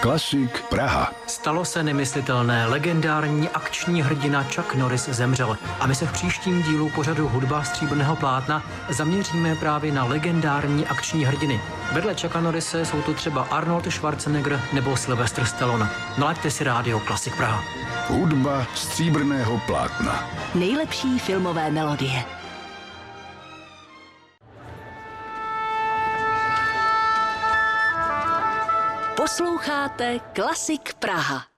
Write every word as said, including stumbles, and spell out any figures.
Klasik Praha. Stalo se nemyslitelné, legendární akční hrdina Chuck Norris zemřel. A my se v příštím dílu pořadu Hudba stříbrného plátna zaměříme právě na legendární akční hrdiny. Vedle Chucka Norrise jsou to třeba Arnold Schwarzenegger nebo Sylvester Stallone. Nalaďte si rádio Klasik Praha. Hudba stříbrného plátna. Nejlepší filmové melodie. Posloucháte Klasik Praha.